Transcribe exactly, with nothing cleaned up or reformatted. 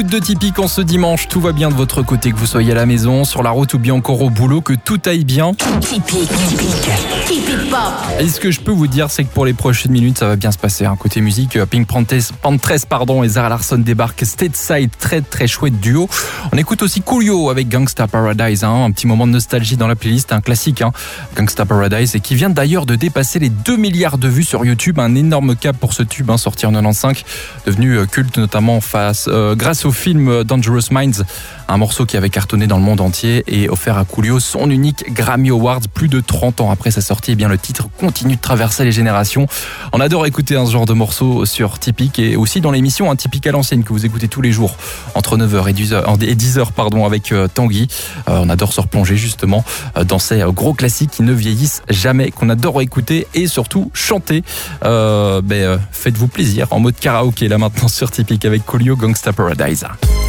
De Typique en ce dimanche, tout va bien de votre côté, que vous soyez à la maison, sur la route ou bien encore au boulot, que tout aille bien. Typique, typique, typique pop. Et ce que je peux vous dire, c'est que pour les prochaines minutes, ça va bien se passer. Hein. Côté musique, Pink Panthers, Panthers pardon, et Zara Larsson débarquent Stateside, très très chouette duo. On écoute aussi Coolio avec Gangsta Paradise, hein. Un petit moment de nostalgie dans la playlist, un classique, hein. Gangsta Paradise, et qui vient d'ailleurs de dépasser les deux milliards de vues sur YouTube, un énorme cap pour ce tube, hein, sorti en quatre-vingt-quinze, devenu culte notamment face, euh, grâce au film Dangerous Minds, un morceau qui avait cartonné dans le monde entier et offert à Coolio son unique Grammy Award plus de trente ans après sa sortie. Et bien le titre continue de traverser les générations. On adore écouter un ce genre de morceau sur Typique et aussi dans l'émission un Typique à l'ancienne que vous écoutez tous les jours entre neuf heures et dix heures pardon, avec Tanguy. Euh, on adore se replonger justement dans ces gros classiques qui ne vieillissent jamais, qu'on adore écouter et surtout chanter. Euh, ben, euh, faites-vous plaisir en mode karaoké là maintenant sur Typique avec Coolio, Gangsta Paradise.